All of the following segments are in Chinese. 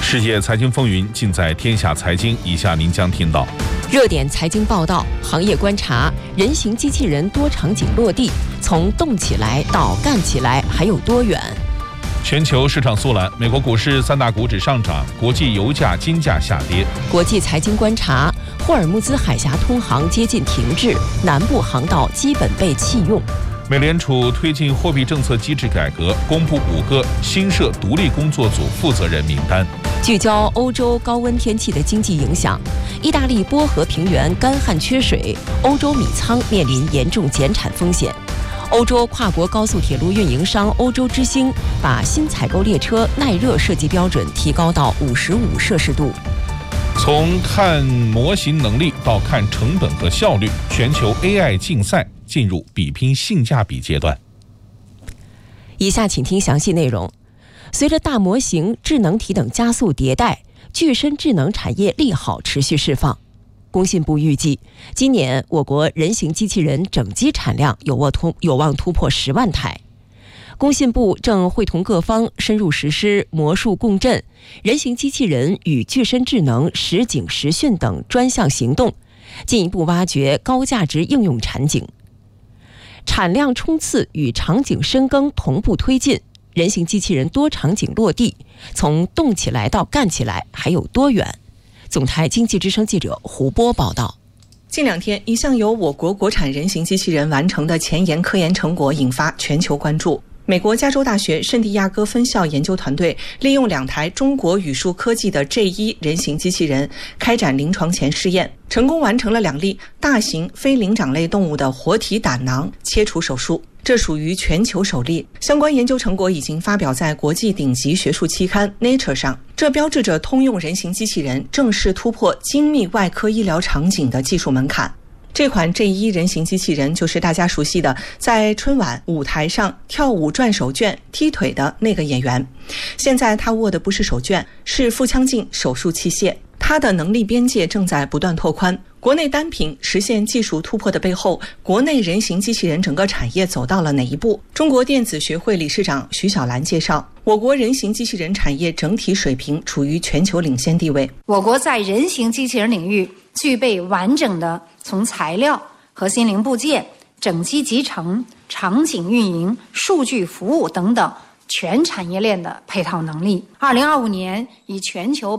世界财经风云尽在天下财经，以下您将听到： 热点财经报道、行业观察、人形机器人多场景落地，从动起来到干起来还有多远？ 全球市场苏栏，美国股市三大股指上涨，国际油价、金价下跌。 国际财经观察，霍尔木兹海峡通航接近停滞，南部航道基本被弃用。 美联储推进货币政策机制改革，公布5个新设独立工作组负责人名单。 聚焦欧洲高温天气的经济影响，意大利波河平原干旱缺水，欧洲米仓面临严重减产风险。欧洲跨国高速铁路运营商欧洲之星把新采购列车耐热设计标准提高到55摄氏度。 从看模型能力到看成本和效率，全球 AI 竞赛进入比拼性价比阶段。 以下请听详细内容。随着大模型、智能体等加速迭代，具身智能产业利好持续释放。工信部预计，今年我国人形机器人整机产量有望突破10万台。工信部正会同各方深入实施模术共振、人形机器人与具身智能实景实训等专项行动，进一步挖掘高价值应用场景。产量冲刺与场景深耕同步推进，人形机器人多场景落地，从动起来到干起来还有多远？总台经济之声记者胡波报道。 近2天，一项由我国国产人形机器人完成的前沿科研成果引发全球关注。美国加州大学圣地亚哥分校研究团队利用2台中国语数科技的 J1 人形机器人开展临床前试验，成功完成了2例大型非灵长类动物的活体胆囊切除手术，这属于全球首例。相关研究成果已经发表在国际顶级学术期刊 Nature 上，这标志着通用人形机器人正式突破精密外科医疗场景的技术门槛。这款 J1 人形机器人就是大家熟悉的在春晚舞台上跳舞转手绢踢腿的那个演员。现在他握的不是手绢，是腹腔镜手术器械。他的能力边界正在不断拓宽。国内单品实现技术突破的背后，国内人形机器人整个产业走到了哪一步？中国电子学会理事长徐小兰介绍，我国人形机器人产业整体水平处于全球领先地位。 我国在人形机器人领域具备完整的从材料、核心零部件、整机集成、场景运营、数据服务等等全产业链的配套能力。2025年以全球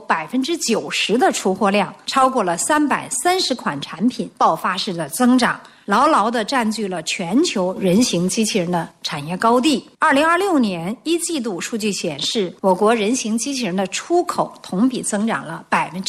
90%的出货量，超过了330款产品，爆发式的增长，牢牢地占据了全球人形机器人的产业高地。2026年1季度数据显示，我国人形机器人的出口同比增长了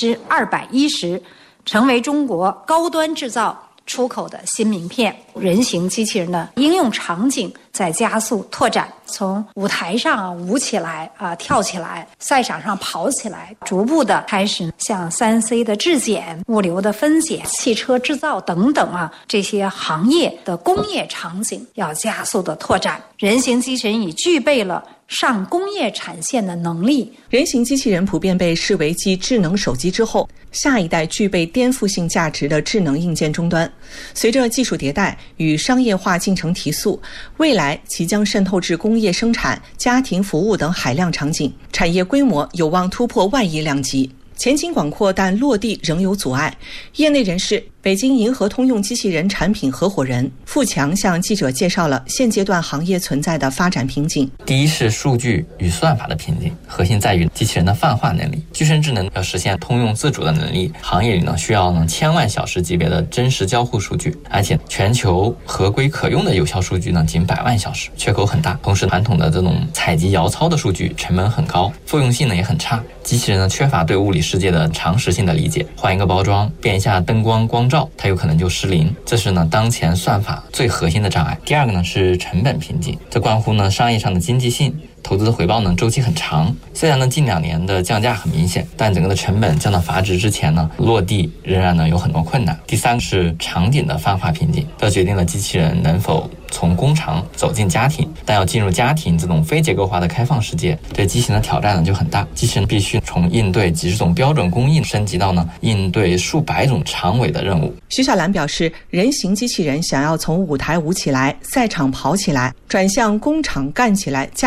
210%，成为中国高端制造出口的新名片。人形机器人的应用场景在加速拓展，从舞台上舞起来跳起来，赛场上跑起来，逐步的开始向3C 的质检、物流的分解、汽车制造等等这些行业的工业场景要加速的拓展。人形机器人已具备了上工业产线的能力。 人形机器人普遍被视为继智能手机之后下一代具备颠覆性价值的智能硬件终端。随着技术迭代与商业化进程提速，未来其将渗透至工业生产、家庭服务等海量场景，产业规模有望突破万亿量级。前景广阔，但落地仍有阻碍。业内人士、北京银河通用机器人产品合伙人付强向记者介绍了现阶段行业存在的发展瓶颈。 第一是数据与算法的瓶颈，核心在于机器人的泛化能力。具身智能要实现通用自主的能力，行业里需要1000万小时级别的真实交互数据，而且全球合规可用的有效数据仅100万小时，缺口很大。同时，传统的这种采集遥操的数据成本很高，复用性也很差。机器人缺乏对物理世界的常识性的理解，换一个包装，变一下灯光光照，它有可能就失灵。这是当前算法最核心的障碍。第二个是成本瓶颈，这关乎商业上的经济性，投资的回报周期很长。虽然近2年的降价很明显，但整个的成本降到阀值之前落地仍然有很多困难。第三是场景的泛化瓶颈，这决定了机器人能否从工厂走进家庭，但要进入家庭这种非结构化的开放世界，对机型的挑战就很大。机器人必须从应对几十种标准工艺升级到应对数百种长尾的任务。 徐小兰表示，人形机器人想要从舞台舞起来、赛场跑起来，转向工厂干起来，